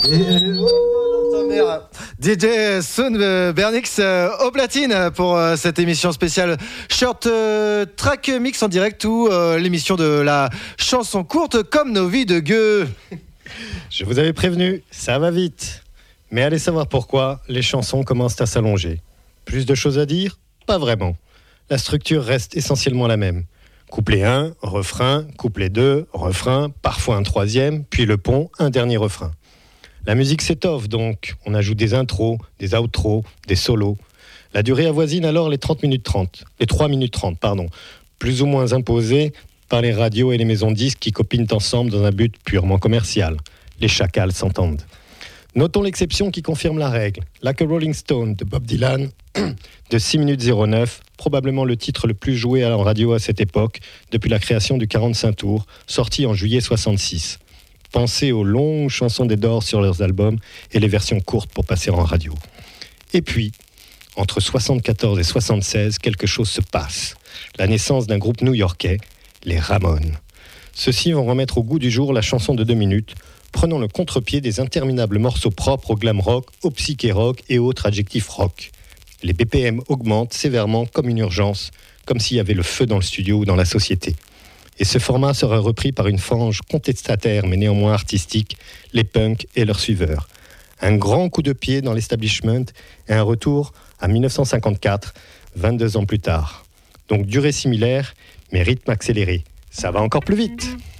DJ Sound Bernix au platine pour cette émission spéciale Short Track Mix en direct ou l'émission de la chanson courte comme nos vies de gueux. Je vous avais prévenu, ça va vite. Mais allez savoir pourquoi, les chansons commencent à s'allonger. Plus de choses à dire ? Pas vraiment. La structure reste essentiellement la même. Couplet 1, refrain, couplet 2, refrain, parfois un troisième, puis le pont, un dernier refrain. La musique s'étoffe donc, on ajoute des intros, des outros, des solos. La durée avoisine alors les 3 minutes 30, plus ou moins imposées par les radios et les maisons de disques qui copinent ensemble dans un but purement commercial. Les chacals s'entendent. Notons l'exception qui confirme la règle. Like a Rolling Stone de Bob Dylan, de 6 minutes 09, probablement le titre le plus joué à la radio à cette époque, depuis la création du 45 tours, sorti en juillet 66. Pensez aux longues chansons des Doors sur leurs albums et les versions courtes pour passer en radio. Et puis, entre 74 et 76, quelque chose se passe. La naissance d'un groupe new-yorkais, les Ramones. Ceux-ci vont remettre au goût du jour la chanson de 2 minutes, prenant le contre-pied des interminables morceaux propres au glam rock, au psyché rock et autres adjectifs rock. Les BPM augmentent sévèrement comme une urgence, comme s'il y avait le feu dans le studio ou dans la société. Et ce format sera repris par une fange contestataire mais néanmoins artistique, les punks et leurs suiveurs. Un grand coup de pied dans l'establishment et un retour à 1954, 22 ans plus tard. Donc durée similaire, mais rythme accéléré. Ça va encore plus vite.